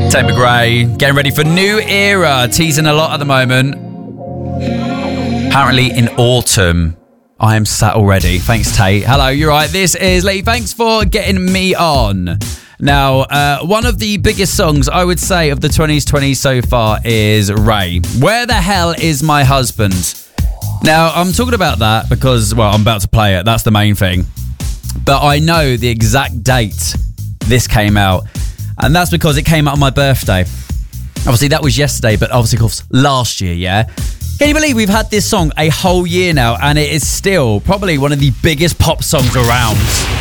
Tate McRae, getting ready for New Era, teasing a lot at the moment. Apparently in autumn. I am sat already. Thanks, Tate. Hello, you're right. This is Lee. Thanks for getting me on. Now, one of the biggest songs I would say of the 2020s so far is Ray. Where the hell is my husband? Now, I'm talking about that because, well, I'm about to play it. That's the main thing. But I know the exact date this came out. And that's because it came out on my birthday. Obviously, that was yesterday, but obviously, of course, last year, yeah? Can you believe we've had this song a whole year now, and it is still probably one of the biggest pop songs around?